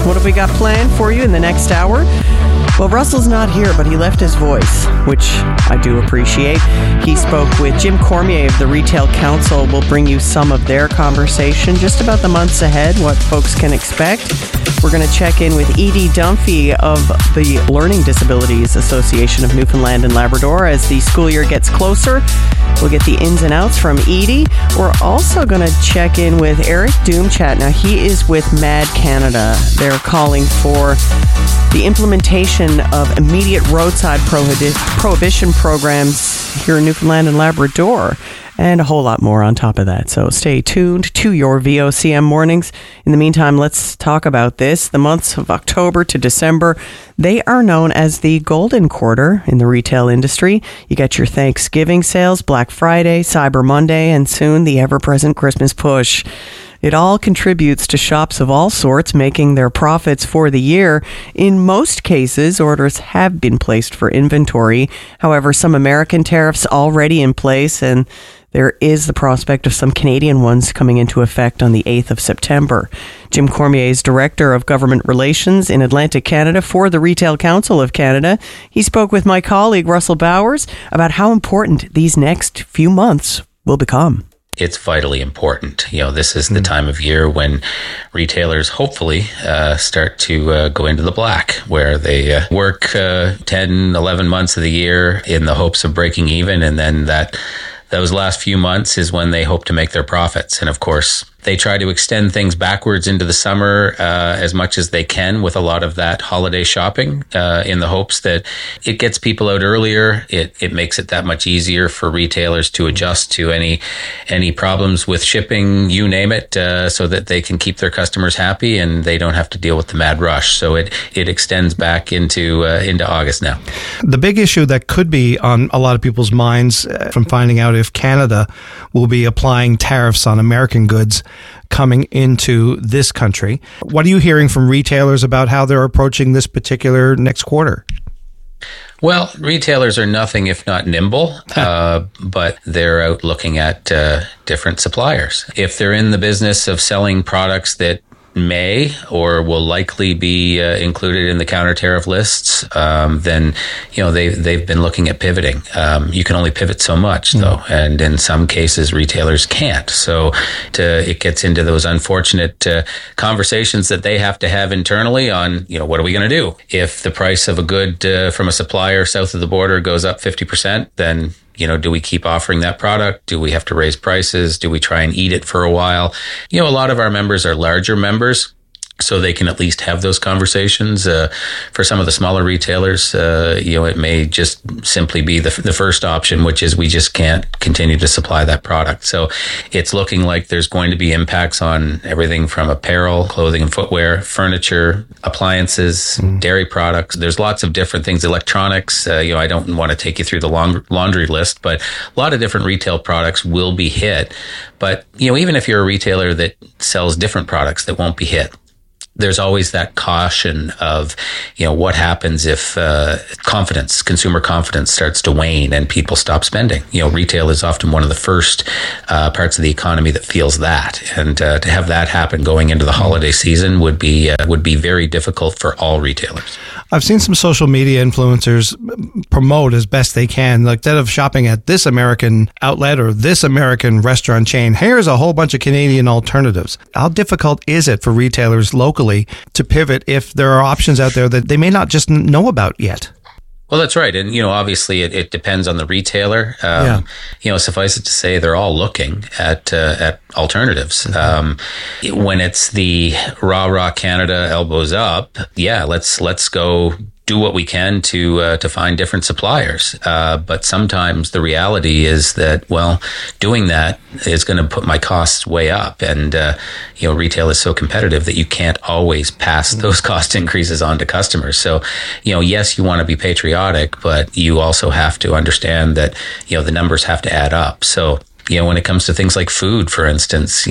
What have we got planned for you in the next hour? Well, Russell's not here, but he left his voice, which I do appreciate. He spoke with Jim Cormier of the Retail Council. We'll bring you some of their conversation just about the months ahead, what folks can expect. We're going to check in with Edie Dunphy of the Learning Disabilities Association of Newfoundland and Labrador as the school year gets closer. We'll get the ins and outs from Edie. We're also going to check in with Eric Doomchat. Now, he is with MAD Canada. They're calling for the implementation of immediate roadside prohibition programs here in Newfoundland and Labrador, and a whole lot more on top of that. So stay tuned to your VOCM mornings. In the meantime, let's talk about this. The months of October to December, they are known as the Golden Quarter in the retail industry. You get your Thanksgiving sales, Black Friday, Cyber Monday, and soon the ever-present Christmas push. It all contributes to shops of all sorts making their profits for the year. In most cases, orders have been placed for inventory. However, some American tariffs already in place, and there is the prospect of some Canadian ones coming into effect on the 8th of September. Jim Cormier is Director of Government Relations in Atlantic Canada for the Retail Council of Canada. He spoke with my colleague Russell Bowers about how important these next few months will become. It's vitally important. This is the time of year when retailers hopefully start to go into the black, where they work 10, 11 months of the year in the hopes of breaking even. And then those last few months is when they hope to make their profits. And of course, they try to extend things backwards into the summer as much as they can with a lot of that holiday shopping in the hopes that it gets people out earlier. It makes it that much easier for retailers to adjust to any problems with shipping, you name it, so that they can keep their customers happy and they don't have to deal with the mad rush. So it extends back into August now. The big issue that could be on a lot of people's minds from finding out if Canada will be applying tariffs on American goods coming into this country. What are you hearing from retailers about how they're approaching this particular next quarter? Well, retailers are nothing if not nimble, but they're out looking at different suppliers. If they're in the business of selling products that may or will likely be included in the counter tariff lists, then they've been looking at pivoting. You can only pivot so much, though, and in some cases retailers can't. So it gets into those unfortunate conversations that they have to have internally on what are we going to do if the price of a good from a supplier south of the border goes up 50%? Then do we keep offering that product? Do we have to raise prices? Do we try and eat it for a while? A lot of our members are larger members, so they can at least have those conversations. For some of the smaller retailers, it may just simply be the first option, which is we just can't continue to supply that product. So it's looking like there's going to be impacts on everything from apparel, clothing and footwear, furniture, appliances, dairy products. There's lots of different things, electronics. I don't want to take you through the laundry list, but a lot of different retail products will be hit. But, even if you're a retailer that sells different products that won't be hit, there's always that caution of, what happens if consumer confidence starts to wane and people stop spending. Retail is often one of the first parts of the economy that feels that. And to have that happen going into the holiday season would be very difficult for all retailers. I've seen some social media influencers promote as best they can. Like, instead of shopping at this American outlet or this American restaurant chain, here's a whole bunch of Canadian alternatives. How difficult is it for retailers locally to pivot if there are options out there that they may not just know about yet? Well, that's right. And, obviously it depends on the retailer. Suffice it to say, they're all looking at alternatives. When it's the rah Canada elbows up, let's go do what we can to find different suppliers. But sometimes the reality is that, doing that is going to put my costs way up. And, retail is so competitive that you can't always pass those cost increases on to customers. So, yes, you want to be patriotic, but you also have to understand that, the numbers have to add up. So, when it comes to things like food, for instance,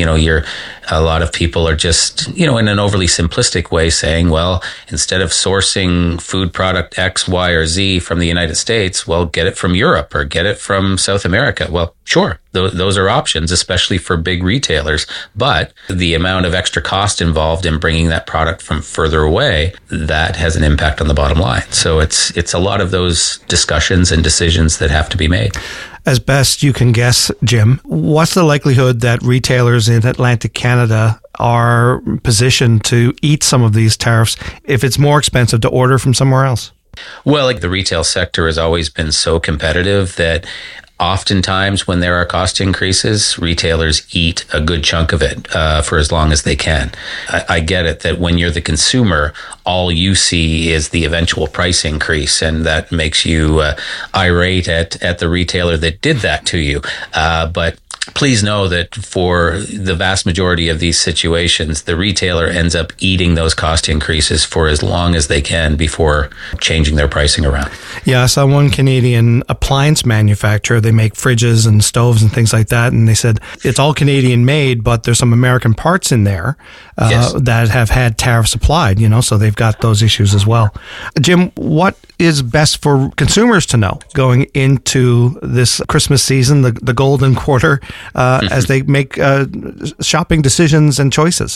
a lot of people are just, in an overly simplistic way saying, well, instead of sourcing food product X, Y, or Z from the United States, well, get it from Europe or get it from South America. Well, sure, those are options, especially for big retailers. But the amount of extra cost involved in bringing that product from further away, that has an impact on the bottom line. So it's a lot of those discussions and decisions that have to be made. As best you can guess, Jim, what's the likelihood that retailers in Atlantic Canada are positioned to eat some of these tariffs if it's more expensive to order from somewhere else? Well, the retail sector has always been so competitive that oftentimes when there are cost increases, retailers eat a good chunk of it for as long as they can. I get it that when you're the consumer, all you see is the eventual price increase, and that makes you irate at the retailer that did that to you. But please know that for the vast majority of these situations, the retailer ends up eating those cost increases for as long as they can before changing their pricing around. Yeah, I saw one Canadian appliance manufacturer. They make fridges and stoves and things like that. And they said it's all Canadian made, but there's some American parts in there Yes. that have had tariffs applied, so they've got those issues as well. Jim, what is best for consumers to know going into this Christmas season, the golden quarter, as they make shopping decisions and choices?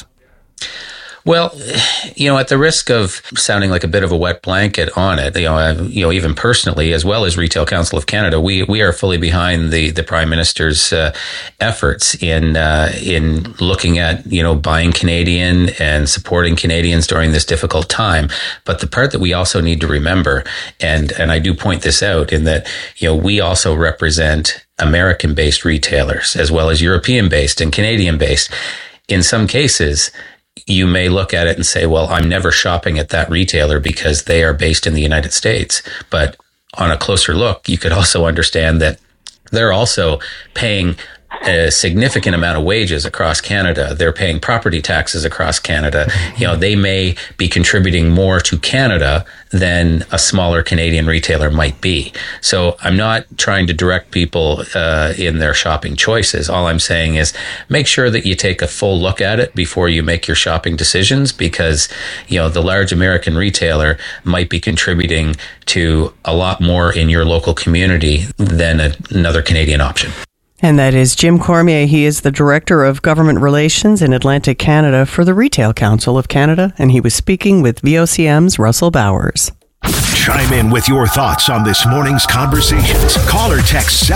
Well, at the risk of sounding like a bit of a wet blanket on it, even personally, as well as Retail Council of Canada, we are fully behind the Prime Minister's efforts in looking at, buying Canadian and supporting Canadians during this difficult time. But the part that we also need to remember, and I do point this out, in that, we also represent American-based retailers as well as European-based and Canadian-based. In some cases, you may look at it and say, well, I'm never shopping at that retailer because they are based in the United States. But on a closer look, you could also understand that they're also paying a significant amount of wages across Canada. They're paying property taxes across Canada. They may be contributing more to Canada than a smaller Canadian retailer might be. So I'm not trying to direct people in their shopping choices. All I'm saying is make sure that you take a full look at it before you make your shopping decisions, because, the large American retailer might be contributing to a lot more in your local community than another Canadian option. And that is Jim Cormier. He is the Director of Government Relations in Atlantic Canada for the Retail Council of Canada, and he was speaking with VOCM's Russell Bowers. Chime in with your thoughts on this morning's conversations. Call or text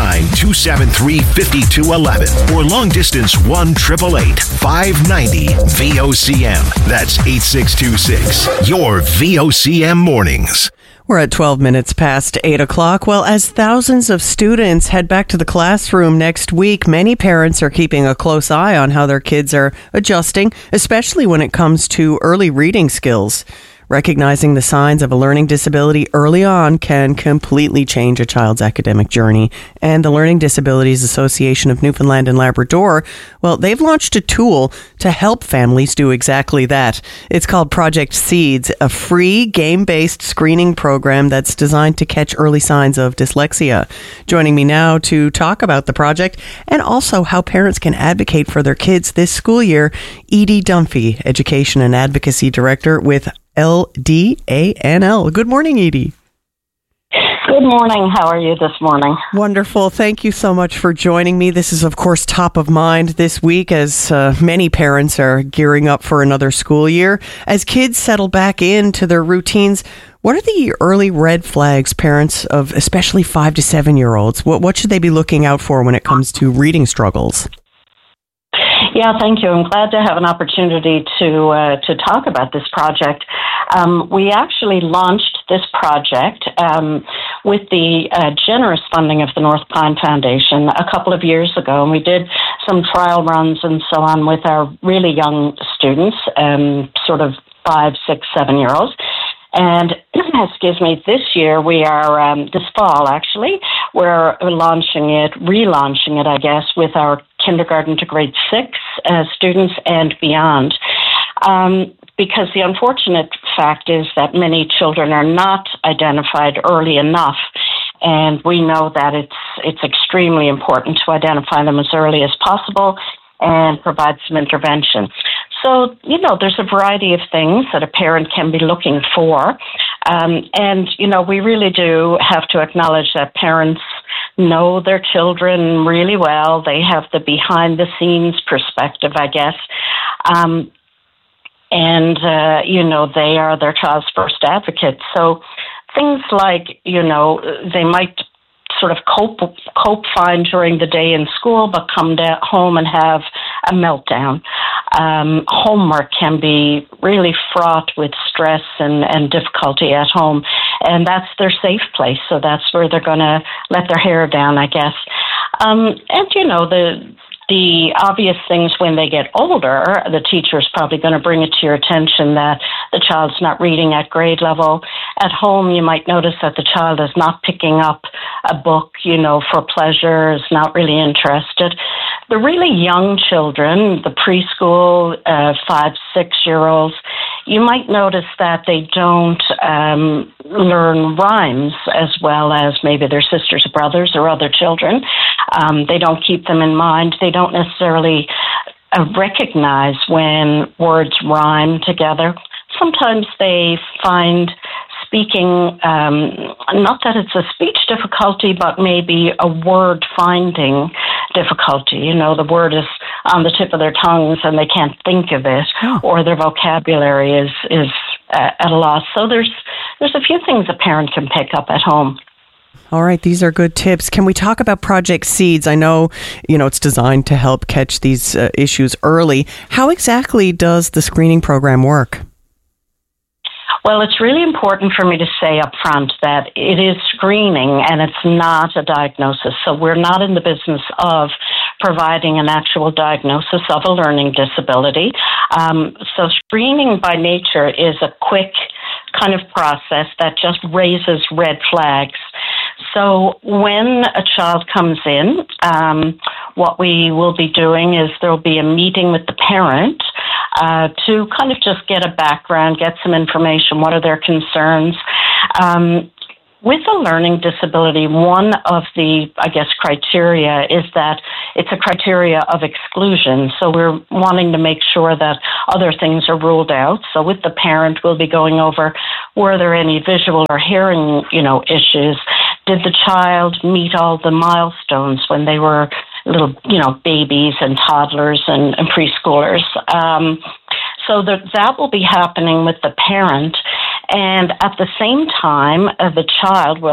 709-273-5211 or long distance 1-888-590-VOCM. That's 8626. Your VOCM mornings. We're at 12 minutes past 8 o'clock. Well, as thousands of students head back to the classroom next week, many parents are keeping a close eye on how their kids are adjusting, especially when it comes to early reading skills. Recognizing the signs of a learning disability early on can completely change a child's academic journey. And the Learning Disabilities Association of Newfoundland and Labrador, well, they've launched a tool to help families do exactly that. It's called Project Seeds, a free game-based screening program that's designed to catch early signs of dyslexia. Joining me now to talk about the project and also how parents can advocate for their kids this school year, Edie Dunphy, Education and Advocacy Director with LDANL. Good morning, Edie. Good morning. How are you this morning? Wonderful. Thank you so much for joining me. This is, of course, top of mind this week as many parents are gearing up for another school year. As kids settle back into their routines, what are the early red flags parents of especially 5 to 7-year-olds? What should they be looking out for when it comes to reading struggles? Yeah, thank you. I'm glad to have an opportunity to talk about this project. We actually launched this project with the generous funding of the North Pine Foundation a couple of years ago, and we did some trial runs and so on with our really young students, sort of 5, 6, 7-year-olds. And, this year we are, this fall actually, we're relaunching it, I guess, with our kindergarten to grade 6 students and beyond. Because the unfortunate fact is that many children are not identified early enough. And we know that it's extremely important to identify them as early as possible and provide some intervention. So, there's a variety of things that a parent can be looking for. And, we really do have to acknowledge that parents know their children really well. They have the behind-the-scenes perspective, I guess. They are their child's first advocates. So things like, they might sort of cope fine during the day in school, but come home and have a meltdown. Homework can be really fraught with stress and difficulty at home, and that's their safe place. So that's where they're going to let their hair down, I guess. The obvious things when they get older, the teacher's probably going to bring it to your attention that the child's not reading at grade level. At home, you might notice that the child is not picking up a book, for pleasure, is not really interested. The really young children, the preschool, 5, 6-year-olds, you might notice that they don't learn rhymes as well as maybe their sisters or brothers or other children. They don't keep them in mind. They don't necessarily recognize when words rhyme together. Sometimes they find speaking, not that it's a speech difficulty, but maybe a word finding difficulty. The word is on the tip of their tongues and they can't think of it, or their vocabulary is at a loss. So there's a few things a parent can pick up at home. All right, these are good tips. Can we talk about Project Seeds? I know, it's designed to help catch these issues early. How exactly does the screening program work? Well, it's really important for me to say up front that it is screening and it's not a diagnosis. So we're not in the business of providing an actual diagnosis of a learning disability. So screening by nature is a quick kind of process that just raises red flags. So when a child comes in, what we will be doing is there will be a meeting with the parent to kind of just get a background, get some information, what are their concerns. With a learning disability, one of the, criteria is that it's a criteria of exclusion. So we're wanting to make sure that other things are ruled out. So with the parent, we'll be going over, were there any visual or hearing, issues? Did the child meet all the milestones when they were little, babies and toddlers and preschoolers? So that will be happening with the parent. And at the same time, the child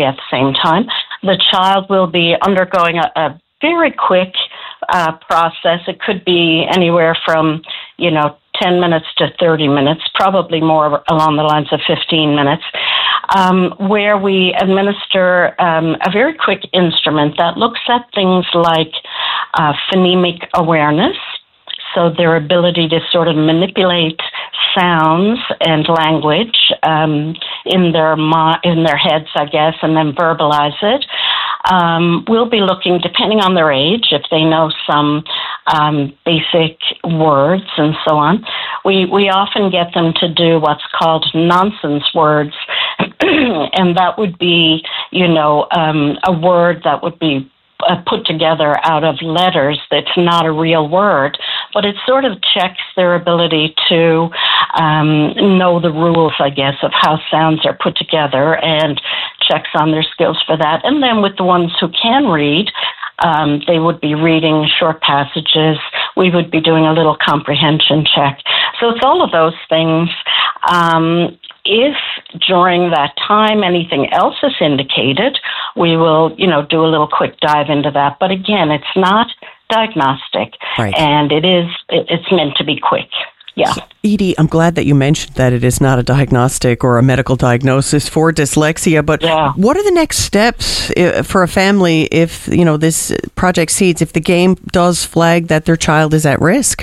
will be undergoing a very quick process. It could be anywhere from, 10 minutes to 30 minutes, probably more along the lines of 15 minutes, where we administer a very quick instrument that looks at things like phonemic awareness, so their ability to sort of manipulate sounds and language in their heads, I guess, and then verbalize it. We'll be looking, depending on their age, if they know some basic words and so on. We often get them to do what's called nonsense words, and that would be, a word that would be put together out of letters that's not a real word, but it sort of checks their ability to know the rules, I guess, of how sounds are put together and checks on their skills for that. And then with the ones who can read, they would be reading short passages. We would be doing a little comprehension check. So it's all of those things. If during that time anything else is indicated, we will, do a little quick dive into that. But again, it's not diagnostic, right, and it's meant to be quick. Yeah. So, Edie, I'm glad that you mentioned that it is not a diagnostic or a medical diagnosis for dyslexia, but what are the next steps for a family if, this Project Seeds, if the game does flag that their child is at risk?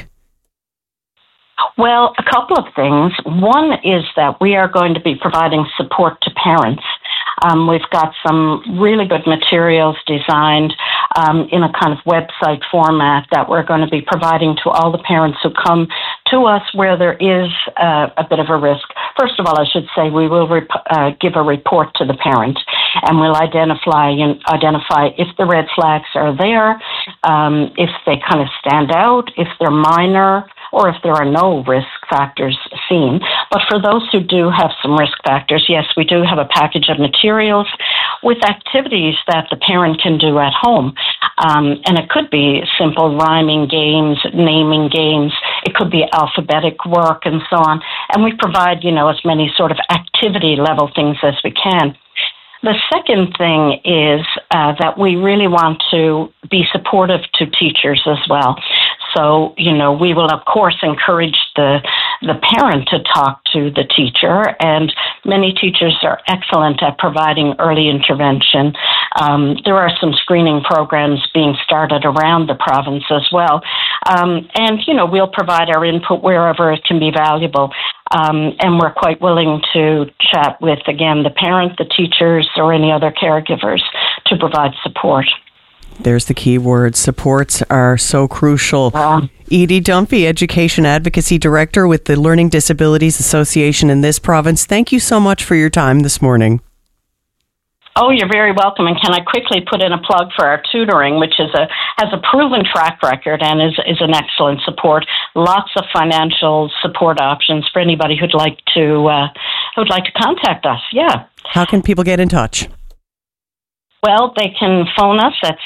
Well, a couple of things. One is that we are going to be providing support to parents. We've got some really good materials designed in a kind of website format that we're going to be providing to all the parents who come to us where there is a bit of a risk. First of all, I should say we will give a report to the parent. and we'll identify if the red flags are there, if they kind of stand out, if they're minor, or if there are no risk factors seen. But for those who do have some risk factors, yes, we do have a package of materials with activities that the parent can do at home. And it could be simple rhyming games, naming games. It could be alphabetic work and so on. And we provide, as many sort of activity level things as we can. The second thing is that we really want to be supportive to teachers as well. So, we will, of course, encourage the parent to talk to the teacher, and many teachers are excellent at providing early intervention. There are some screening programs being started around the province as well. And, we'll provide our input wherever it can be valuable. And we're quite willing to chat with, again, the parent, the teachers, or any other caregivers to provide support. There's the key word. Supports are so crucial. Edie Dunphy, Education Advocacy Director with the Learning Disabilities Association in this province. Thank you so much for your time this morning. Oh, you're very welcome. And can I quickly put in a plug for our tutoring, which has a proven track record and is an excellent support. Lots of financial support options for anybody who'd like to contact us. Yeah. How can people get in touch? Well, they can phone us at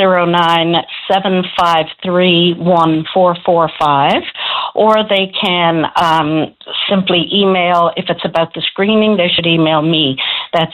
709-753-1445, or they can simply email. If it's about the screening, they should email me. That's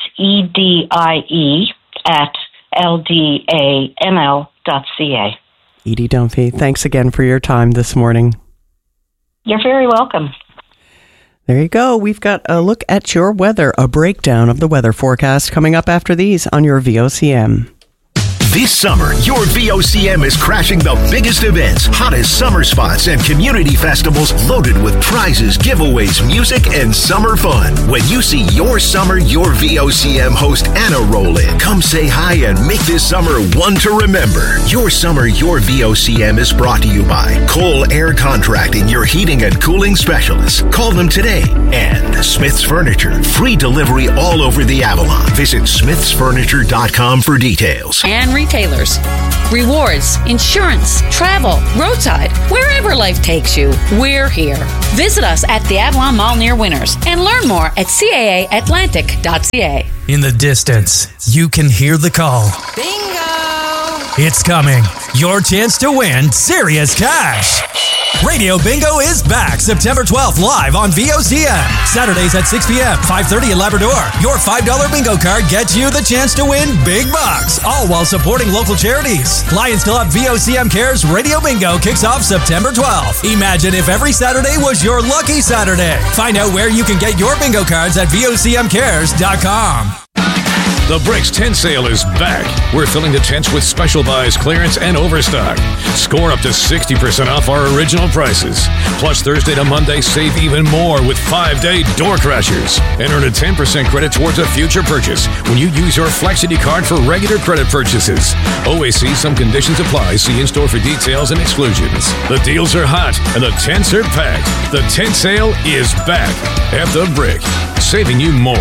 edie@ldanl.ca. Edie Dunphy, thanks again for your time this morning. You're very welcome. There you go. We've got a look at your weather, a breakdown of the weather forecast coming up after these on your VOCM. This summer, your VOCM is crashing the biggest events, hottest summer spots, and community festivals loaded with prizes, giveaways, music, and summer fun. When you see your summer, your VOCM host Anna roll in, come say hi and make this summer one to remember. Your summer, your VOCM is brought to you by Cole Air Contracting, your heating and cooling specialists. Call them today. And Smith's Furniture, free delivery all over the Avalon. Visit smithsfurniture.com for details. And retailers, rewards, insurance, travel, roadside, wherever life takes you, we're here. Visit us at the Avalon Mall near Winners and learn more at caaatlantic.ca. In the distance, you can hear the call. Bingo! It's coming. Your chance to win serious cash. Radio Bingo is back September 12th live on VOCM. Saturdays at 6 p.m., 5:30 in Labrador. Your $5 bingo card gets you the chance to win big bucks, all while supporting local charities. Lions Club VOCM Cares Radio Bingo kicks off September 12th. Imagine if every Saturday was your lucky Saturday. Find out where you can get your bingo cards at VOCMcares.com. The Bricks Tent Sale is back. We're filling the tents with special buys, clearance, and overstock. Score up to 60% off our original prices. Plus, Thursday to Monday, save even more with 5-day door crashers. And earn a 10% credit towards a future purchase when you use your Flexity card for regular credit purchases. Always see some conditions apply. See in-store for details and exclusions. The deals are hot and the tents are packed. The tent sale is back at The Brick, saving you more.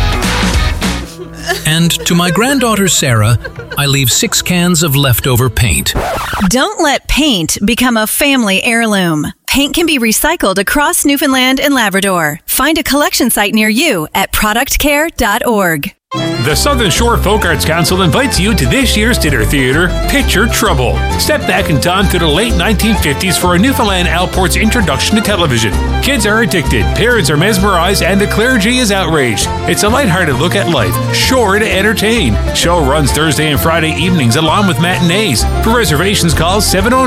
And to my granddaughter Sarah, I leave 6 cans of leftover paint. Don't let paint become a family heirloom. Paint can be recycled across Newfoundland and Labrador. Find a collection site near you at productcare.org. The Southern Shore Folk Arts Council invites you to this year's dinner theater, Picture Trouble. Step back in time to the late 1950s for a Newfoundland Outport's introduction to television. Kids are addicted, parents are mesmerized, and the clergy is outraged. It's a lighthearted look at life, sure to entertain. Show runs Thursday and Friday evenings along with matinees. For reservations, call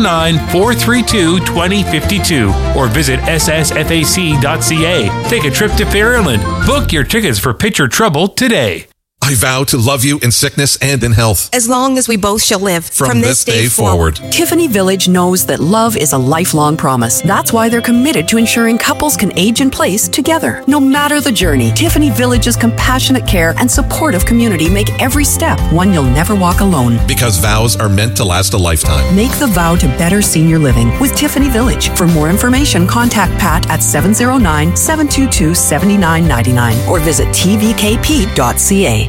709-432-2052 or visit ssfac.ca. Take a trip to Fairland. Book your tickets for Picture Trouble today. I vow to love you in sickness and in health, as long as we both shall live from this day forward. Tiffany Village knows that love is a lifelong promise. That's why they're committed to ensuring couples can age in place together. No matter the journey, Tiffany Village's compassionate care and supportive community make every step one you'll never walk alone. Because vows are meant to last a lifetime. Make the vow to better senior living with Tiffany Village. For more information, contact Pat at 709-722-7999 or visit tvkp.ca.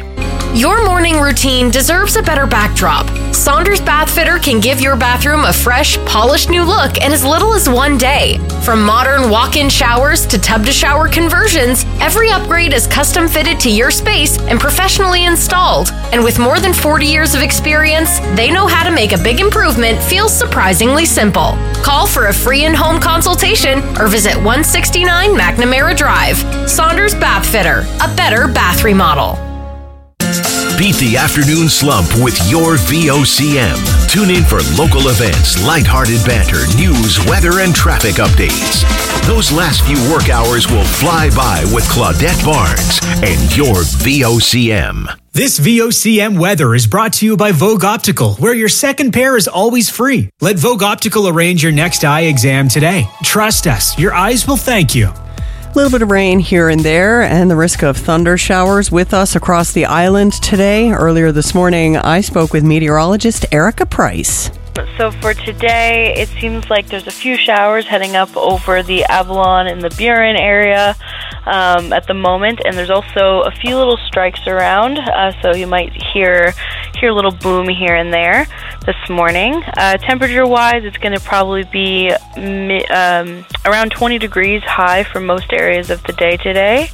Your morning routine deserves a better backdrop. Saunders Bath Fitter can give your bathroom a fresh, polished new look in as little as one day. From modern walk-in showers to tub-to-shower conversions, every upgrade is custom fitted to your space and professionally installed. And with more than 40 years of experience, they know how to make a big improvement feel surprisingly simple. Call for a free in-home consultation or visit 169 McNamara Drive. Saunders Bath Fitter, a better bath remodel. Beat the afternoon slump with your VOCM. Tune in for local events, lighthearted banter, news, weather, and traffic updates. Those last few work hours will fly by with Claudette Barnes and your VOCM. This VOCM weather is brought to you by Vogue Optical, where your second pair is always free. Let Vogue Optical arrange your next eye exam today. Trust us, your eyes will thank you. A little bit of rain here and there, and the risk of thunder showers with us across the island today. Earlier this morning, I spoke with meteorologist Erica Price. So for today, it seems like there's a few showers heading up over the Avalon and the Burin area at the moment, and there's also a few little strikes around, so you might hear a little boom here and there this morning. Temperature-wise, it's going to probably be around 20 degrees high for most areas of the day today.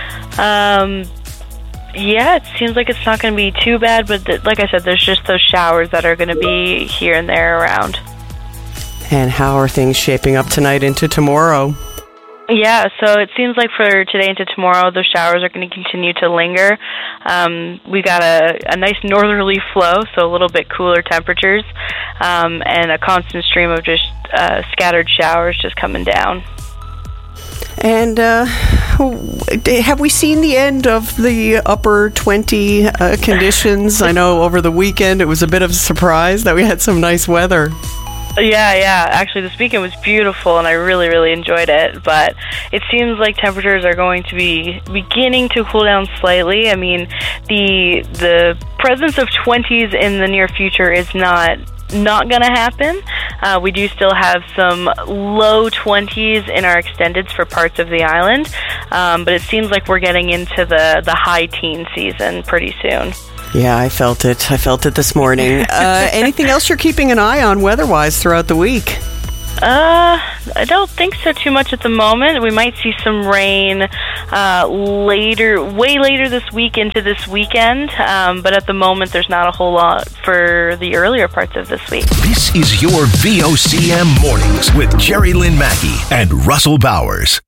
Yeah, it seems like it's not going to be too bad, but like I said, there's just those showers that are going to be here and there around. And how are things shaping up tonight into tomorrow? Yeah, so it seems like for today into tomorrow, those showers are going to continue to linger. We got a nice northerly flow, so a little bit cooler temperatures, and a constant stream of just scattered showers just coming down. And have we seen the end of the upper 20 conditions? I know over the weekend it was a bit of a surprise that we had some nice weather. Yeah. Actually, this weekend was beautiful, and I really, really enjoyed it. But it seems like temperatures are going to be beginning to cool down slightly. I mean, the presence of 20s in the near future is not going to happen. We do still have some low 20s in our extendeds for parts of the island, but it seems like we're getting into the high teen season pretty soon. Yeah, I felt it this morning. Anything else you're keeping an eye on weather-wise throughout the week? I don't think so too much at the moment. We might see some rain way later this week into this weekend, but at the moment there's not a whole lot for the earlier parts of this week. This is your VOCM Mornings with Jerry Lynn Mackey and Russell Bowers.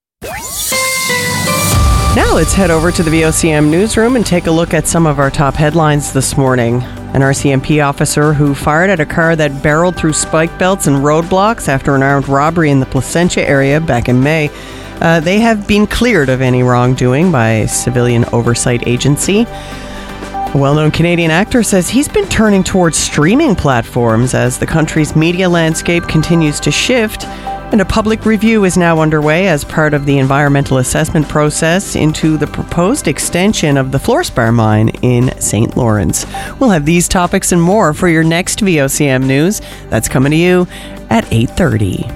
Now let's head over to the VOCM newsroom and take a look at some of our top headlines this morning. An RCMP officer who fired at a car that barreled through spike belts and roadblocks after an armed robbery in the Placentia area back in May. They have been cleared of any wrongdoing by a civilian oversight agency. A well-known Canadian actor says he's been turning towards streaming platforms as the country's media landscape continues to shift, and a public review is now underway as part of the environmental assessment process into the proposed extension of the fluorspar mine in St. Lawrence. We'll have these topics and more for your next VOCM News. That's coming to you at 8:30.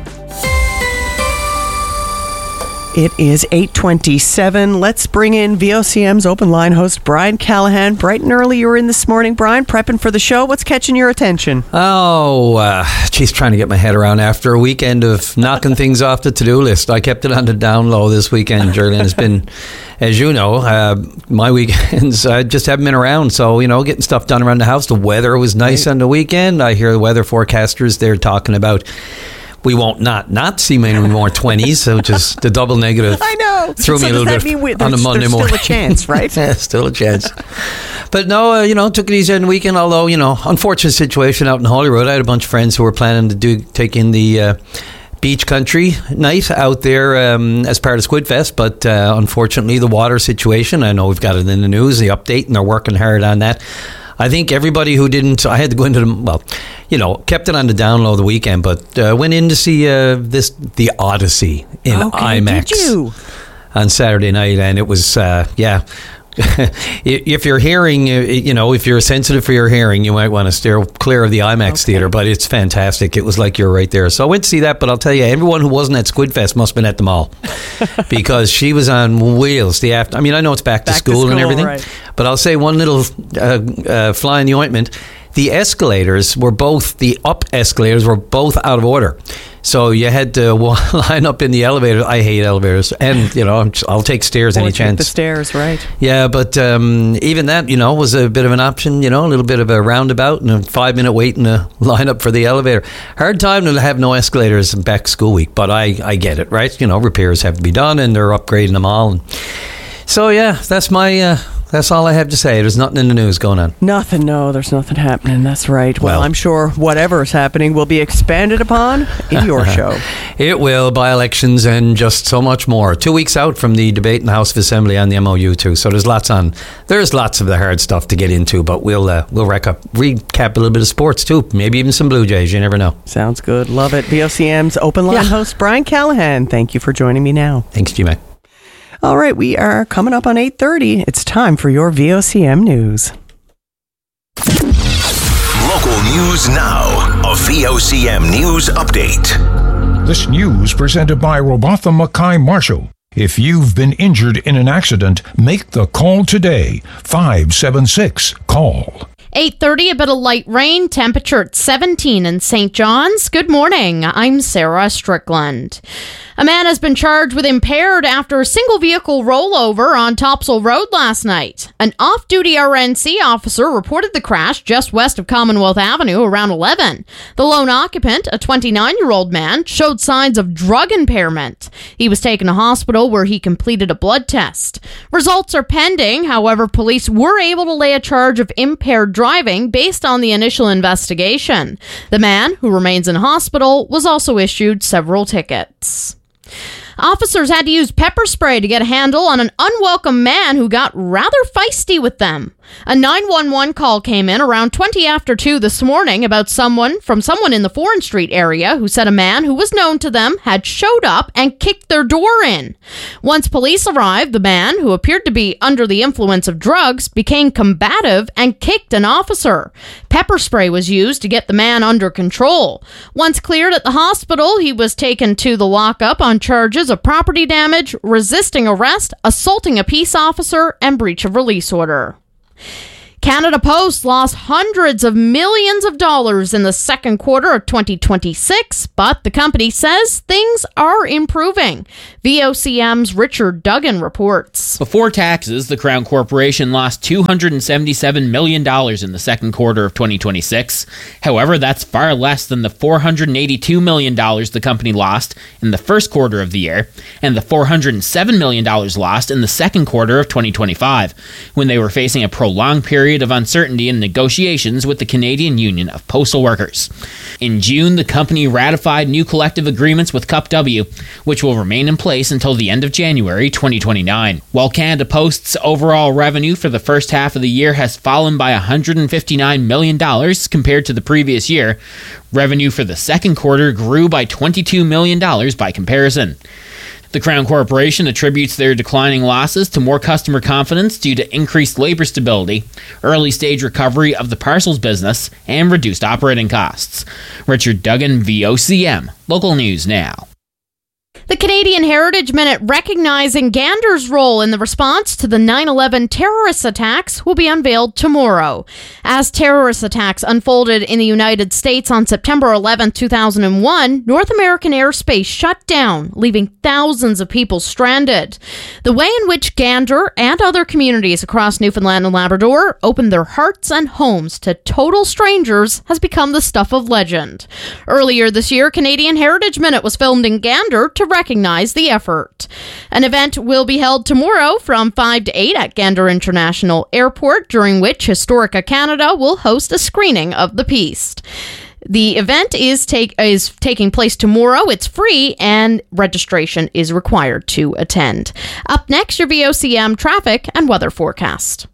It is 8:27. Let's bring in VOCM's open line host, Brian Callahan. Bright and early you were in this morning, Brian, prepping for the show. What's catching your attention? Trying to get my head around after a weekend of knocking things off the to-do list. I kept it on the down low this weekend, Jerlyn. It's been, as you know, my weekends, I just haven't been around. So, getting stuff done around the house. The weather was nice on the weekend. I hear the weather forecasters, they're talking about we won't not see many more 20s, which is the double negative. I know. Threw me a little bit on a Monday morning. There's still a chance, right? Yeah, still a chance. But no, took it easy on the weekend, although, unfortunate situation out in Holyrood. I had a bunch of friends who were planning to take in the beach country night out there as part of Squid Fest, but unfortunately the water situation, I know we've got it in the news, the update, and they're working hard on that. I think everybody who didn't, I had to go into kept it on the down low the weekend, but went in to see the Odyssey in IMAX. Did you? On Saturday night, and it was, If you're hearing, if you're sensitive for your hearing, you might want to steer clear of the IMAX theater, but it's fantastic. It was like you're right there. So I went to see that, but I'll tell you, everyone who wasn't at Squidfest must have been at the mall because she was on wheels. I know it's back to school and everything, right. But I'll say one little fly in the ointment. The up escalators were both out of order. So you had to line up in the elevator. I hate elevators. And, I'll take stairs any chance. The stairs, right. Yeah, but even that, was a bit of an option, a little bit of a roundabout and a 5-minute wait in a line up for the elevator. Hard time to have no escalators back school week, but I get it, right? Repairs have to be done and they're upgrading them all. And so, yeah, that's my... That's all I have to say. There's nothing in the news going on. Nothing, no. There's nothing happening. That's right. Well, I'm sure whatever is happening will be expanded upon in your show. It will, by-elections and just so much more. 2 weeks out from the debate in the House of Assembly on the MOU too. So there's lots of the hard stuff to get into, but we'll recap a little bit of sports too. Maybe even some Blue Jays. You never know. Sounds good. Love it. VOCM's Open Line host Brian Callahan. Thank you for joining me now. Thanks, G-Mac. All right, we are coming up on 8:30. It's time for your VOCM news. Local news now. A VOCM news update. This news presented by Robatha Mackay Marshall. If you've been injured in an accident, make the call today. 576-CALL. 8:30, a bit of light rain, temperature at 17 in St. John's. Good morning, I'm Sarah Strickland. A man has been charged with impaired after a single vehicle rollover on Topsail Road last night. An off-duty RNC officer reported the crash just west of Commonwealth Avenue around 11. The lone occupant, a 29-year-old man, showed signs of drug impairment. He was taken to hospital where he completed a blood test. Results are pending. However, police were able to lay a charge of impaired driving based on the initial investigation. The man, who remains in hospital, was also issued several tickets. Officers had to use pepper spray to get a handle on an unwelcome man who got rather feisty with them. A 911 call came in around 20 after 2 this morning about someone in the Foreign Street area who said a man who was known to them had showed up and kicked their door in. Once police arrived, the man, who appeared to be under the influence of drugs, became combative and kicked an officer. Pepper spray was used to get the man under control. Once cleared at the hospital, he was taken to the lockup on charges of property damage, resisting arrest, assaulting a peace officer, and breach of release order. Canada Post lost hundreds of millions of dollars in the second quarter of 2026, but the company says things are improving. VOCM's Richard Duggan reports. Before taxes, the Crown Corporation lost $277 million in the second quarter of 2026. However, that's far less than the $482 million the company lost in the first quarter of the year, and the $407 million lost in the second quarter of 2025, when they were facing a prolonged period of uncertainty in negotiations with the Canadian Union of Postal Workers. In June, the company ratified new collective agreements with Cup W, which will remain in place until the end of January 2029. While Canada Post's overall revenue for the first half of the year has fallen by $159 million compared to the previous year, revenue for the second quarter grew by $22 million by comparison. The Crown Corporation attributes their declining losses to more customer confidence due to increased labor stability, early-stage recovery of the parcels business, and reduced operating costs. Richard Duggan, VOCM. Local News Now. The Canadian Heritage Minute recognizing Gander's role in the response to the 9/11 terrorist attacks will be unveiled tomorrow. As terrorist attacks unfolded in the United States on September 11, 2001, North American airspace shut down, leaving thousands of people stranded. The way in which Gander and other communities across Newfoundland and Labrador opened their hearts and homes to total strangers has become the stuff of legend. Earlier this year, Canadian Heritage Minute was filmed in Gander to recognize the effort. An event will be held tomorrow from 5 to 8 at Gander International Airport, during which Historica Canada will host a screening of the piece. The event is taking place tomorrow. It's free and registration is required to attend. Up next, your VOCM traffic and weather forecast.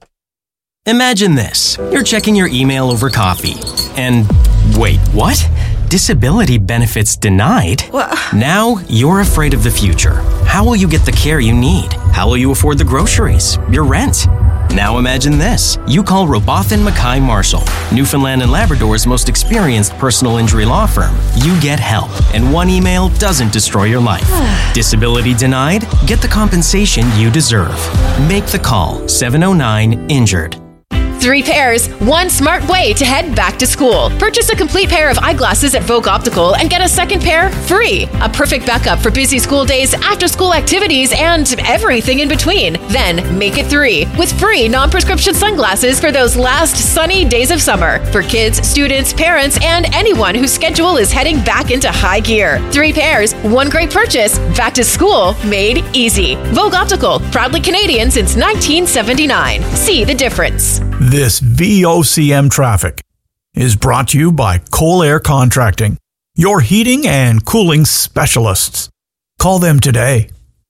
Imagine this. You're checking your email over coffee. And wait, what? Disability benefits denied? What? Now you're afraid of the future. How will you get the care you need? How will you afford the groceries, your rent? Now imagine this. You call Robotham Mackay Marshall, Newfoundland and Labrador's most experienced personal injury law firm. You get help, and one email doesn't destroy your life. Disability denied? Get the compensation you deserve. Make the call. 709-INJURED. 3 pairs, 1 smart way to head back to school. Purchase a complete pair of eyeglasses at Vogue Optical and get a second pair free. A perfect backup for busy school days, after-school activities, and everything in between. Then make it 3 with free non-prescription sunglasses for those last sunny days of summer for kids, students, parents, and anyone whose schedule is heading back into high gear. 3 pairs, 1 great purchase. Back to school made easy. Vogue Optical, proudly Canadian since 1979. See the difference. This VOCM traffic is brought to you by Coal Air Contracting, your heating and cooling specialists. Call them today.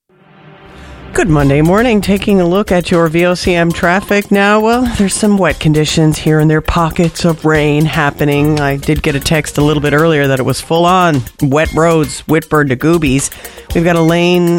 Good Monday morning. Taking a look at your VOCM traffic now. Well, there's some wet conditions here and there, pockets of rain happening. I did get a text a little bit earlier that it was full on wet roads, Whitburn to Goobies. We've got a lane,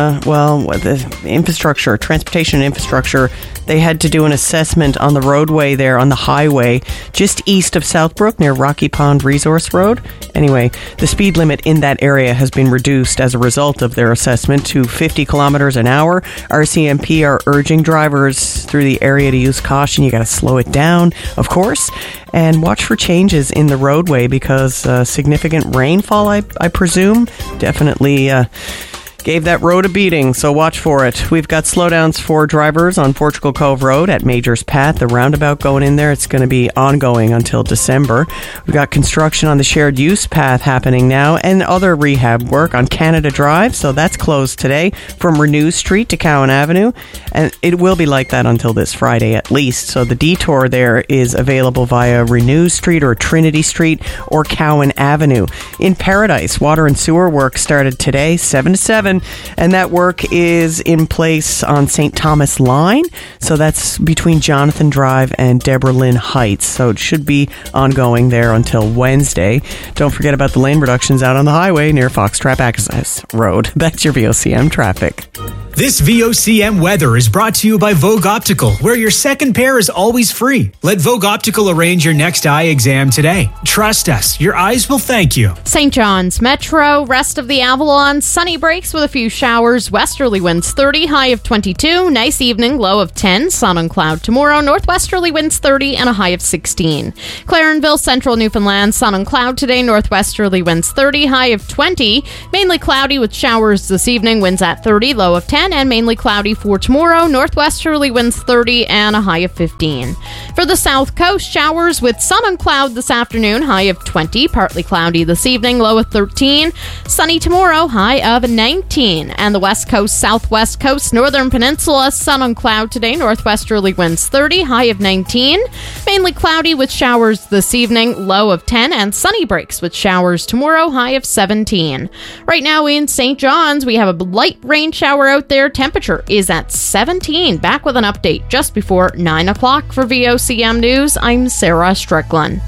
the infrastructure, transportation infrastructure. They had to do an assessment on the roadway there on the highway just east of Southbrook near Rocky Pond Resource Road. Anyway, the speed limit in that area has been reduced as a result of their assessment to 50 kilometers an hour. RCMP are urging drivers through the area to use caution. You got to slow it down, of course, and watch for changes in the roadway because significant rainfall, I presume, definitely gave that road a beating, so watch for it. We've got slowdowns for drivers on Portugal Cove Road at Majors Path. The roundabout going in there, it's going to be ongoing until December. We've got construction on the shared use path happening now and other rehab work on Canada Drive, so that's closed today from Renew Street to Cowan Avenue, and it will be like that until this Friday at least. So the detour there is available via Renew Street or Trinity Street or Cowan Avenue. In Paradise, water and sewer work started today, 7 to 7. And that work is in place on St. Thomas Line. So that's between Jonathan Drive and Deborah Lynn Heights. So it should be ongoing there until Wednesday. Don't forget about the lane reductions out on the highway near Foxtrap Access Road. That's your VOCM traffic. This VOCM weather is brought to you by Vogue Optical, where your second pair is always free. Let Vogue Optical arrange your next eye exam today. Trust us, your eyes will thank you. St. John's Metro, rest of the Avalon, sunny breaks with a few showers, westerly winds 30, high of 22, nice evening, low of 10, sun and cloud tomorrow, northwesterly winds 30 and a high of 16. Clarenville, central Newfoundland, sun and cloud today, northwesterly winds 30, high of 20, mainly cloudy with showers this evening, winds at 30, low of 10, and mainly cloudy for tomorrow, northwesterly winds 30 and a high of 15. For the south coast, showers with sun and cloud this afternoon, high of 20, partly cloudy this evening, low of 13, sunny tomorrow, high of 19. And the west coast, southwest coast, northern peninsula, sun and cloud today, northwesterly winds 30, high of 19, mainly cloudy with showers this evening, low of 10, and sunny breaks with showers tomorrow, high of 17. Right now in St. John's, we have a light rain shower out there. Temperature is at 17. Back with an update just before 9 o'clock for VOCM News. I'm Sarah Strickland.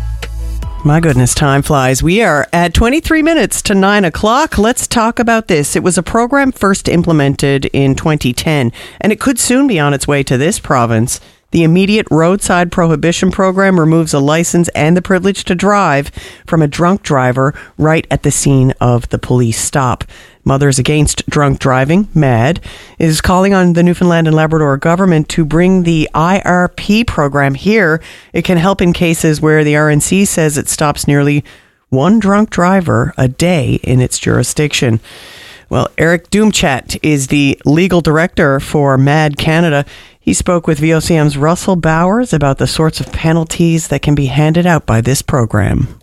My goodness, time flies. We are at 23 minutes to 9 o'clock. Let's talk about this. It was a program first implemented in 2010, and it could soon be on its way to this province. The Immediate Roadside Prohibition Program removes a license and the privilege to drive from a drunk driver right at the scene of the police stop. Mothers Against Drunk Driving, MAD, is calling on the Newfoundland and Labrador government to bring the IRP program here. It can help in cases where the RNC says it stops nearly one drunk driver a day in its jurisdiction. Well, Eric Doomchat is the legal director for MAD Canada. He spoke with VOCM's Russell Bowers about the sorts of penalties that can be handed out by this program.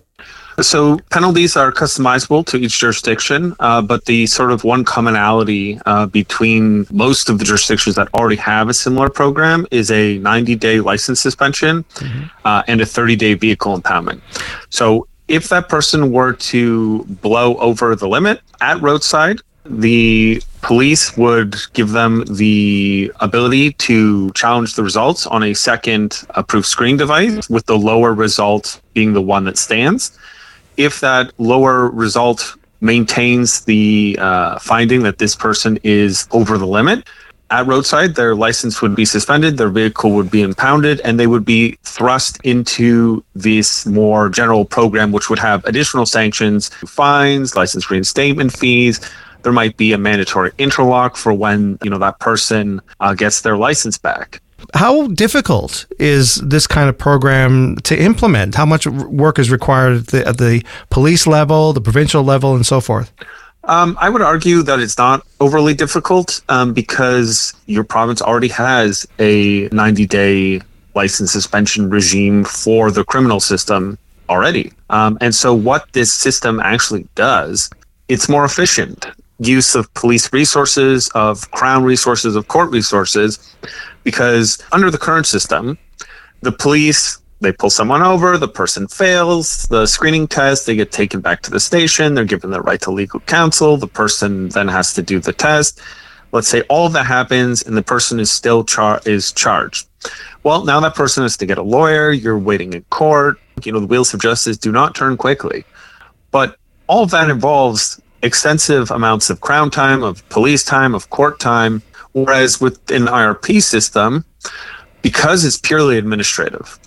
So penalties are customizable to each jurisdiction, but the sort of one commonality between most of the jurisdictions that already have a similar program is a 90-day license suspension and a 30-day vehicle impoundment. So if that person were to blow over the limit at roadside, the police would give them the ability to challenge the results on a second approved screening device, with the lower result being the one that stands. If that lower result maintains the finding that this person is over the limit, at roadside, their license would be suspended, their vehicle would be impounded, and they would be thrust into this more general program, which would have additional sanctions, fines, license reinstatement fees. There might be a mandatory interlock for when, that person gets their license back. How difficult is this kind of program to implement? How much work is required at the police level, the provincial level, and so forth? I would argue that it's not overly difficult because your province already has a 90-day license suspension regime for the criminal system already. And so what this system actually does, it's more efficient. Use of police resources, of Crown resources, of court resources, because under the current system, the police, they pull someone over, the person fails the screening test, they get taken back to the station, they're given the right to legal counsel, the person then has to do the test. Let's say all of that happens and the person is still charged. Well, now that person has to get a lawyer, you're waiting in court, the wheels of justice do not turn quickly. But all of that involves extensive amounts of Crown time, of police time, of court time, whereas with an IRP system, because it's purely administrative,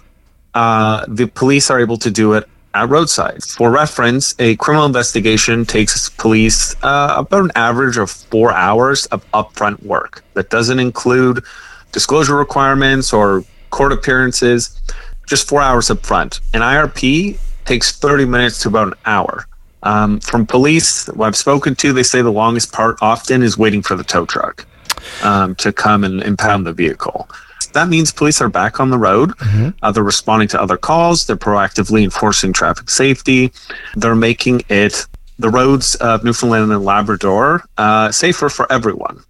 the police are able to do it at roadside. For reference, a criminal investigation takes police about an average of 4 hours of upfront work. That doesn't include disclosure requirements or court appearances, just 4 hours up front. An IRP takes 30 minutes to about an hour. From police, what I've spoken to, they say the longest part often is waiting for the tow truck to come and impound the vehicle. That means police are back on the road. They're responding to other calls. They're proactively enforcing traffic safety. They're making the roads of Newfoundland and Labrador safer for everyone.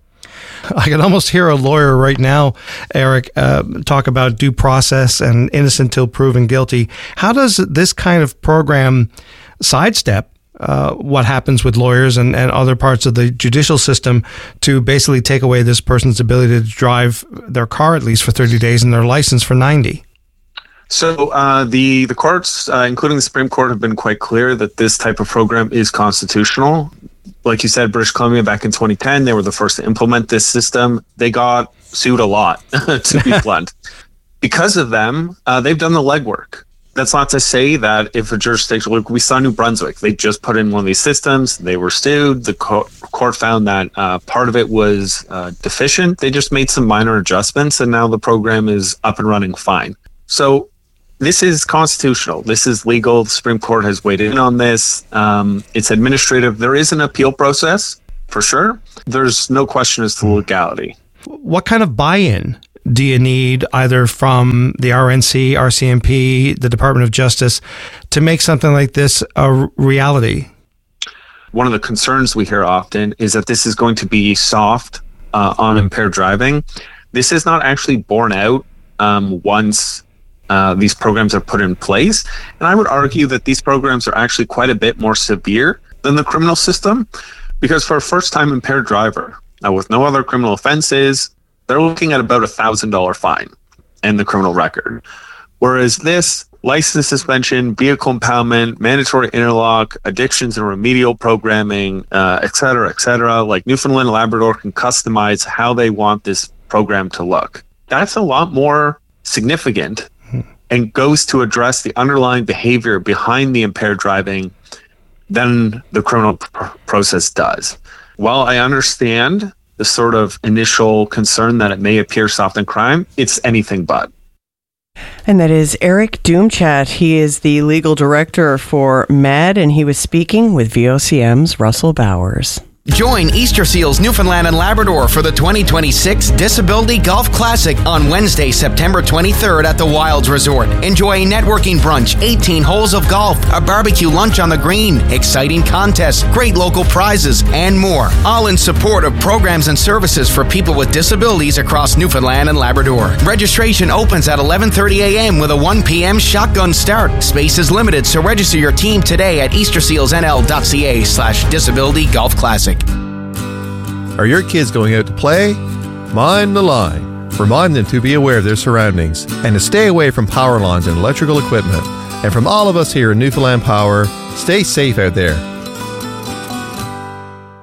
I can almost hear a lawyer right now, Eric, talk about due process and innocent till proven guilty. How does this kind of program sidestep what happens with lawyers and other parts of the judicial system to basically take away this person's ability to drive their car at least for 30 days and their license for 90? So the courts, including the Supreme Court, have been quite clear that this type of program is constitutional. Like you said, British Columbia back in 2010, they were the first to implement this system. They got sued a lot, to be blunt. Because of them, they've done the legwork. That's not to say that if a jurisdiction, like we saw New Brunswick, they just put in one of these systems, they were sued, the court found that part of it was deficient. They just made some minor adjustments and now the program is up and running fine. So this is constitutional. This is legal. The Supreme Court has weighed in on this. It's administrative. There is an appeal process, for sure. There's no question as to legality. What kind of buy-in do you need either from the RNC, RCMP, the Department of Justice to make something like this a reality? One of the concerns we hear often is that this is going to be soft on impaired driving. This is not actually borne out once these programs are put in place. And I would argue that these programs are actually quite a bit more severe than the criminal system, because for a first-time impaired driver, with no other criminal offenses, they're looking at about $1,000 fine in the criminal record. Whereas this, license suspension, vehicle impoundment, mandatory interlock, addictions and remedial programming, et cetera, like Newfoundland and Labrador can customize how they want this program to look. That's a lot more significant and goes to address the underlying behavior behind the impaired driving than the criminal process does. While I understand the sort of initial concern that it may appear soft in crime, it's anything but. And that is Eric Doomchat. He is the legal director for MAD, and he was speaking with VOCM's Russell Bowers. Join Easter Seals Newfoundland and Labrador for the 2026 Disability Golf Classic on Wednesday, September 23rd at the Wilds Resort. Enjoy a networking brunch, 18 holes of golf, a barbecue lunch on the green, exciting contests, great local prizes, and more. All in support of programs and services for people with disabilities across Newfoundland and Labrador. Registration opens at 11:30 a.m. with a 1 p.m. shotgun start. Space is limited, so register your team today at eastersealsnl.ca/disability golf classic. Are your kids going out to play? Mind the line. Remind them to be aware of their surroundings and to stay away from power lines and electrical equipment. And from all of us here in Newfoundland Power, stay safe out there.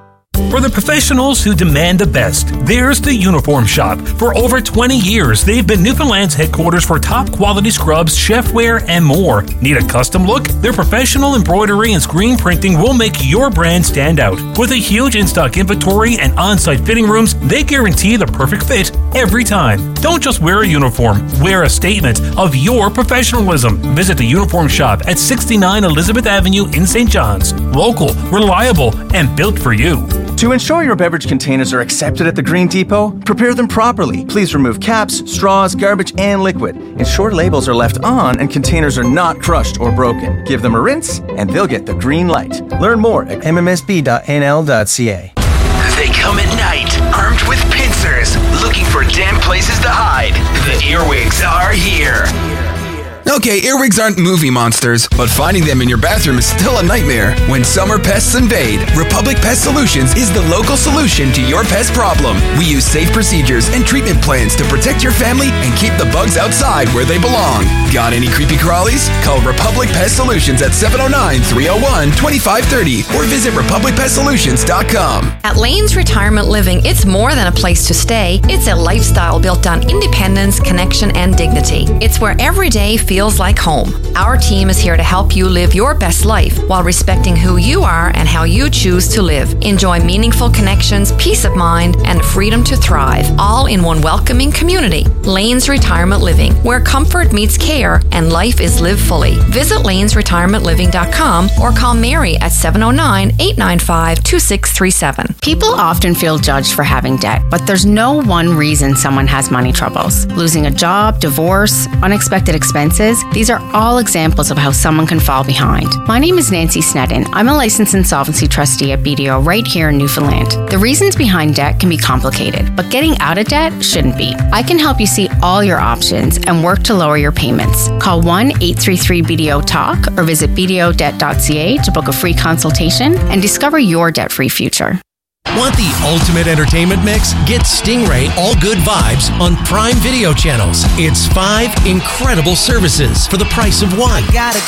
For the professionals who demand the best, there's the Uniform Shop. For over 20 years, they've been Newfoundland's headquarters for top quality scrubs, chefware, and more. Need a custom look? Their professional embroidery and screen printing will make your brand stand out. With a huge in-stock inventory and on-site fitting rooms, they guarantee the perfect fit every time. Don't just wear a uniform, wear a statement of your professionalism. Visit the Uniform Shop at 69 Elizabeth Avenue in St. John's. Local, reliable, and built for you. To ensure your beverage containers are accepted at the Green Depot, prepare them properly. Please remove caps, straws, garbage, and liquid. Ensure labels are left on and containers are not crushed or broken. Give them a rinse and they'll get the green light. Learn more at mmsb.nl.ca. They come at night, armed with pincers, looking for damp places to hide. The Earwigs are here. Okay, earwigs aren't movie monsters, but finding them in your bathroom is still a nightmare. When summer pests invade, Republic Pest Solutions is the local solution to your pest problem. We use safe procedures and treatment plans to protect your family and keep the bugs outside where they belong. Got any creepy crawlies? Call Republic Pest Solutions at 709-301-2530 or visit republicpestsolutions.com. At Lane's Retirement Living, it's more than a place to stay. It's a lifestyle built on independence, connection, and dignity. It's where every day feels like home. Our team is here to help you live your best life while respecting who you are and how you choose to live. Enjoy meaningful connections, peace of mind, and freedom to thrive, all in one welcoming community. Lane's Retirement Living, where comfort meets care and life is lived fully. Visit lanesretirementliving.com or call Mary at 709-895-2637. People often feel judged for having debt, but there's no one reason someone has money troubles. Losing a job, divorce, unexpected expenses, these are all examples of how someone can fall behind. My name is Nancy Snedden. I'm a licensed insolvency trustee at BDO right here in Newfoundland. The reasons behind debt can be complicated, but getting out of debt shouldn't be. I can help you see all your options and work to lower your payments. Call 1-833-BDO-TALK or visit bdodebt.ca to book a free consultation and discover your debt-free future. Want the ultimate entertainment mix? Get Stingray All Good Vibes on Prime Video channels. It's 5 incredible services for the price of one.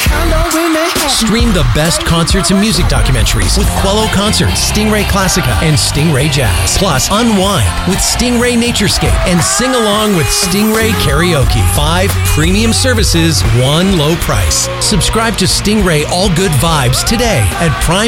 Stream the best concerts and music documentaries with Quello Concerts, Stingray Classica, and Stingray Jazz. Plus, unwind with Stingray Naturescape and sing along with Stingray Karaoke. 5 premium services, one low price. Subscribe to Stingray All Good Vibes today at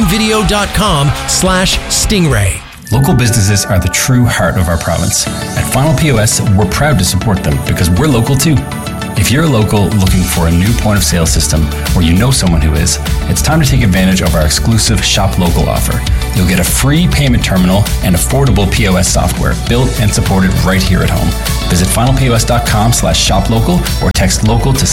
primevideo.com/Stingray. Local businesses are the true heart of our province. At Final POS, we're proud to support them because we're local too. If you're a local looking for a new point of sale system or you know someone who is, it's time to take advantage of our exclusive Shop Local offer. You'll get a free payment terminal and affordable POS software built and supported right here at home. Visit finalpos.com/shoplocal or text local to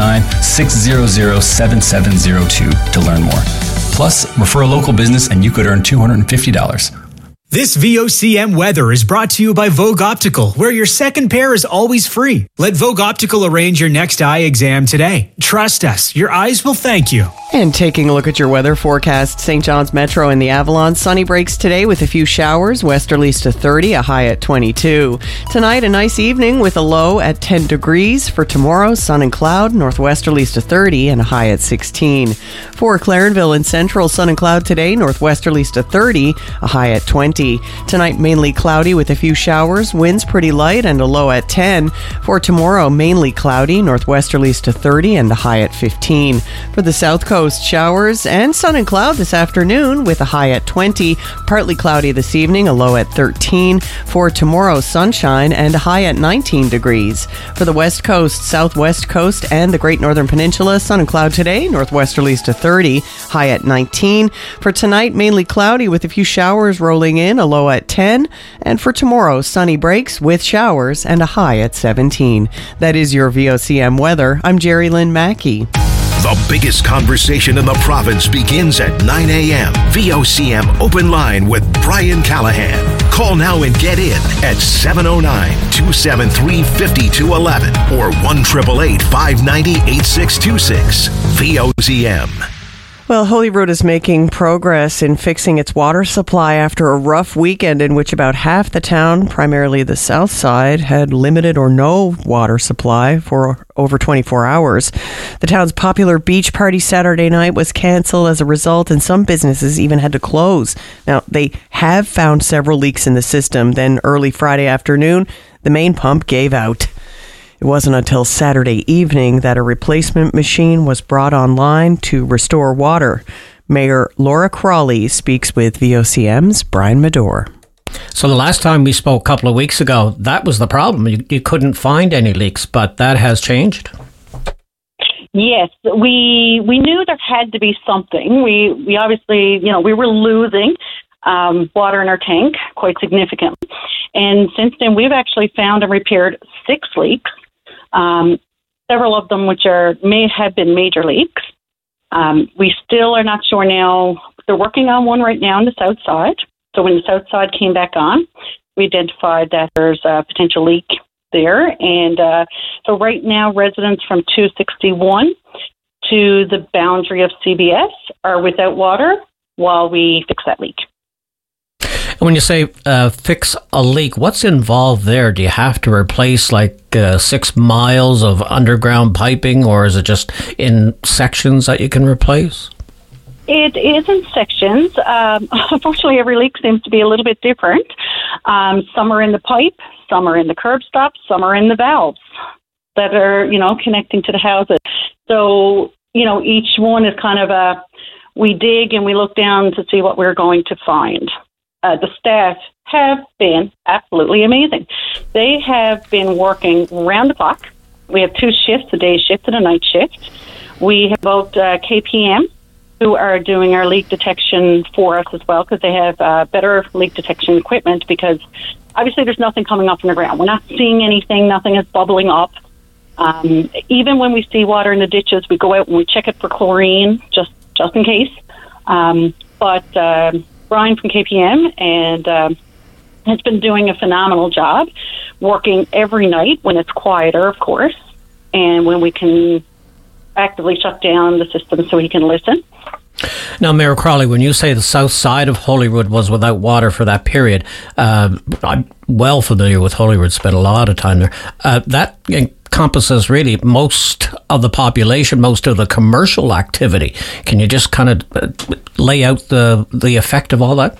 709-600-7702 to learn more. Plus, refer a local business and you could earn $250. This VOCM weather is brought to you by Vogue Optical, where your second pair is always free. Let Vogue Optical arrange your next eye exam today. Trust us, your eyes will thank you. And taking a look at your weather forecast, St. John's Metro and the Avalon, sunny breaks today with a few showers, westerlies to 30, a high at 22. Tonight, a nice evening with a low at 10 degrees. For tomorrow, sun and cloud, northwesterlies to 30 and a high at 16. For Clarenville and Central, sun and cloud today, northwesterlies to 30, a high at 20. Tonight, mainly cloudy with a few showers, winds pretty light and a low at 10. For tomorrow, mainly cloudy, northwesterlies to 30 and a high at 15. For the South Coast, showers and sun and cloud this afternoon with a high at 20. Partly cloudy this evening, a low at 13. For tomorrow, sunshine and a high at 19 degrees. For the West Coast, Southwest Coast, and the Great Northern Peninsula, sun and cloud today, northwesterlies to 30, high at 19. For tonight, mainly cloudy with a few showers rolling in, a low at 10. And for tomorrow, sunny breaks with showers and a high at 17. That is your VOCM weather. I'm Jerry Lynn Mackey. The biggest conversation in the province begins at 9 a.m. VOCM Open Line with Brian Callahan. Call now and get in at 709-273-5211 or 1-888-590-8626. VOCM. Well, Holyrood is making progress in fixing its water supply after a rough weekend in which about half the town, primarily the south side, had limited or no water supply for over 24 hours. The town's popular beach party Saturday night was canceled as a result, and some businesses even had to close. Now, they have found several leaks in the system. Then early Friday afternoon, the main pump gave out. It wasn't until Saturday evening that a replacement machine was brought online to restore water. Mayor Laura Crawley speaks with VOCM's Brian Medore. So the last time we spoke a couple of weeks ago, that was the problem. You couldn't find any leaks, but that has changed. Yes, we knew there had to be something. We obviously, we were losing water in our tank quite significantly. And since then, we've actually found and repaired 6 leaks. Several of them which may have been major leaks. We still are not sure now. They're working on one right now on the south side. So when the south side came back on, we identified that there's a potential leak there. And so right now, residents from 261 to the boundary of CBS are without water while we fix that leak. When you say fix a leak, what's involved there? Do you have to replace 6 miles of underground piping, or is it just in sections that you can replace? It is in sections. Unfortunately, every leak seems to be a little bit different. Some are in the pipe, some are in the curb stops, some are in the valves that are, connecting to the houses. So, each one is kind of we dig and we look down to see what we're going to find. The staff have been absolutely amazing. They have been working round the clock. We have 2 shifts, a day shift and a night shift. We have both KPM, who are doing our leak detection for us as well, because they have better leak detection equipment, because obviously there's nothing coming up from the ground. We're not seeing anything. Nothing is bubbling up. Even when we see water in the ditches, we go out and we check it for chlorine, just in case. But Brian from KPM and has been doing a phenomenal job, working every night when it's quieter, of course, and when we can actively shut down the system so he can listen. Now, Mayor Crawley, when you say the south side of Holyrood was without water for that period, I'm well familiar with Holyrood, spent a lot of time there. That encompasses really most of the population, most of the commercial activity. Can you just kind of lay out the effect of all that?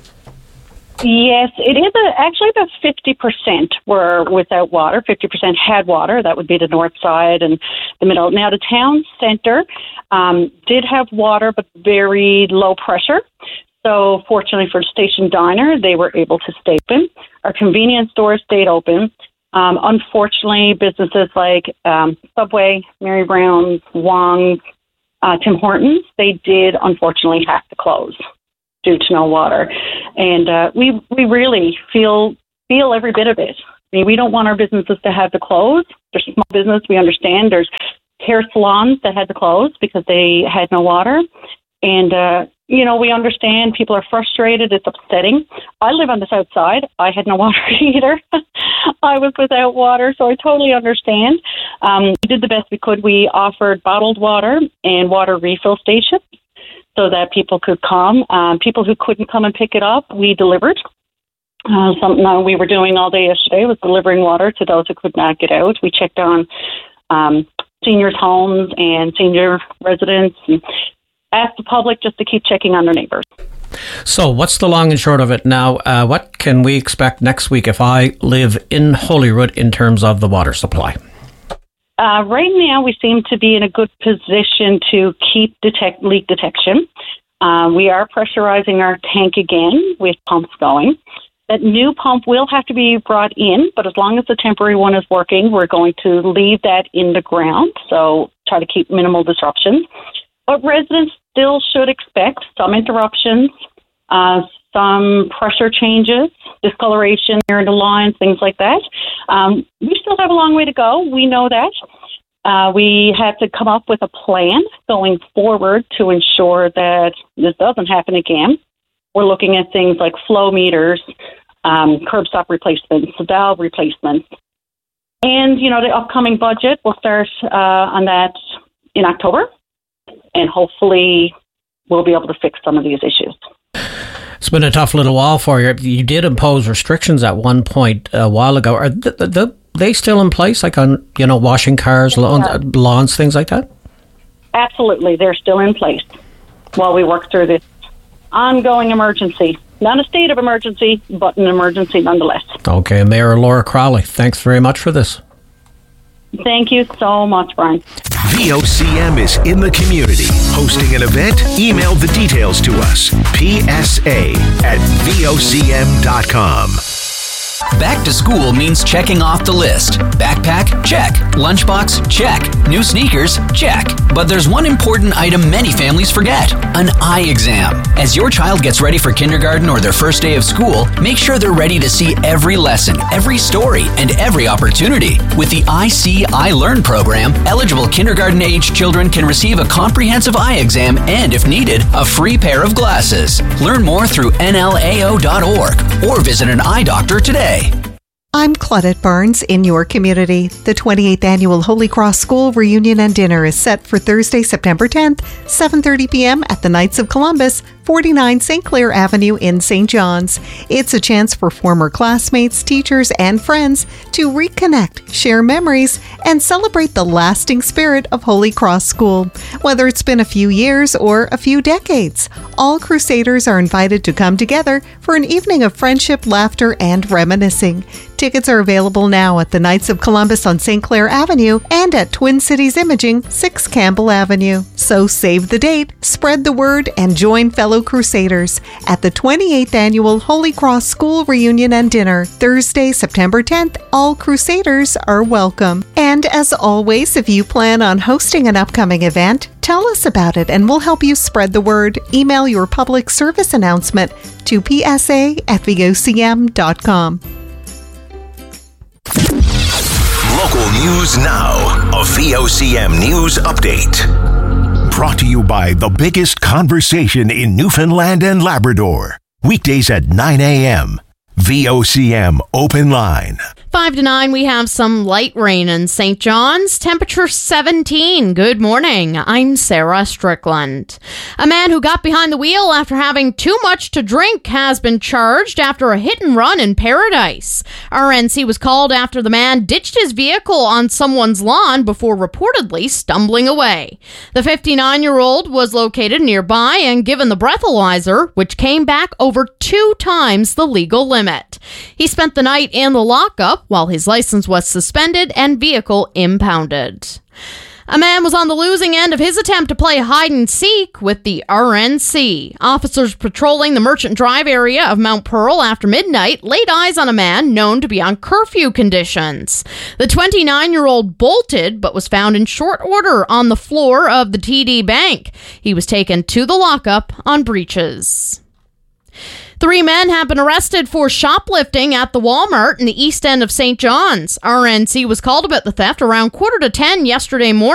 Yes, it is actually about 50% were without water. 50% had water. That would be the north side and the middle. Now, the town center did have water, but very low pressure. So fortunately for the station diner, they were able to stay open. Our convenience stores stayed open. Unfortunately, businesses like Subway, Mary Brown's, Wong, Tim Hortons, they did unfortunately have to close due to no water. And we really feel every bit of it. I mean, we don't want our businesses to have to close. There's small business, we understand. There's hair salons that had to close because they had no water. And, we understand people are frustrated. It's upsetting. I live on the south side. I had no water either. I was without water, so I totally understand. We did the best we could. We offered bottled water and water refill stations so that people could come. People who couldn't come and pick it up, we delivered. Something we were doing all day yesterday was delivering water to those who could not get out. We checked on seniors' homes and senior residents and asked the public just to keep checking on their neighbors. So what's the long and short of it now? What can we expect next week if I live in Holyrood in terms of the water supply? Right now, we seem to be in a good position to keep leak detection. We are pressurizing our tank again with pumps going. That new pump will have to be brought in, but as long as the temporary one is working, we're going to leave that in the ground, so try to keep minimal disruptions. But residents still should expect some interruptions, some pressure changes, discoloration near the lines, things like that. We still have a long way to go. We know that. We have to come up with a plan going forward to ensure that this doesn't happen again. We're looking at things like flow meters, curb stop replacements, valve replacements. And, the upcoming budget will start on that in October. And hopefully we'll be able to fix some of these issues. It's been a tough little while for you. You did impose restrictions at one point a while ago. Are they still in place, like on, washing cars, lawns, things like that? Absolutely. They're still in place while we work through this ongoing emergency. Not a state of emergency, but an emergency nonetheless. Okay, Mayor Laura Crowley, thanks very much for this. Thank you so much, Brian. VOCM is in the community. Hosting an event? Email the details to us. PSA@VOCM.com. Back to school means checking off the list. Backpack? Check. Lunchbox? Check. New sneakers? Check. But there's one important item many families forget: an eye exam. As your child gets ready for kindergarten or their first day of school, make sure they're ready to see every lesson, every story, and every opportunity. With the I See, I Learn program, eligible kindergarten-age children can receive a comprehensive eye exam and, if needed, a free pair of glasses. Learn more through nlao.org or visit an eye doctor today. I'm Claudette Barnes in your community. The 28th Annual Holy Cross School Reunion and Dinner is set for Thursday, September 10th, 7:30 p.m. at the Knights of Columbus, 49 St. Clair Avenue in St. John's. It's a chance for former classmates, teachers, and friends to reconnect, share memories, and celebrate the lasting spirit of Holy Cross School. Whether it's been a few years or a few decades, all Crusaders are invited to come together for an evening of friendship, laughter, and reminiscing. Tickets are available now at the Knights of Columbus on St. Clair Avenue and at Twin Cities Imaging, 6 Campbell Avenue. So save the date, spread the word, and join fellow Crusaders at the 28th Annual Holy Cross School Reunion and Dinner, Thursday, September 10th. All Crusaders are welcome. And as always, if you plan on hosting an upcoming event, tell us about it and we'll help you spread the word. Email your public service announcement to psa@vocm.com. Local news now. A VOCM news update. Brought to you by the biggest conversation in Newfoundland and Labrador. Weekdays at 9 a.m. VOCM Open Line. 5 to 9, we have some light rain in St. John's. Temperature 17. Good morning. I'm Sarah Strickland. A man who got behind the wheel after having too much to drink has been charged after a hit and run in Paradise. RNC was called after the man ditched his vehicle on someone's lawn before reportedly stumbling away. The 59-year-old was located nearby and given the breathalyzer, which came back over 2 times the legal limit. He spent the night in the lockup while his license was suspended and vehicle impounded. A man was on the losing end of his attempt to play hide-and-seek with the RNC. Officers patrolling the Merchant Drive area of Mount Pearl after midnight laid eyes on a man known to be on curfew conditions. The 29-year-old bolted but was found in short order on the floor of the TD Bank. He was taken to the lockup on breaches. 3 men have been arrested for shoplifting at the Walmart in the east end of St. John's. RNC was called about the theft around 9:45 yesterday morning.